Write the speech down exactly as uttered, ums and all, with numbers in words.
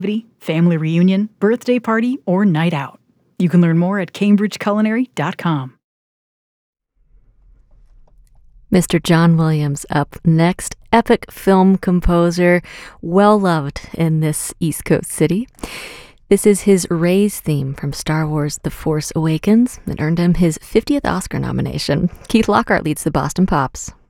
family reunion, birthday party, or night out. You can learn more at cambridge culinary dot com. Mister John Williams up next, epic film composer, well-loved in this East Coast city. This is his Rey's theme from Star Wars The Force Awakens. It earned him his fiftieth Oscar nomination. Keith Lockhart leads the Boston Pops.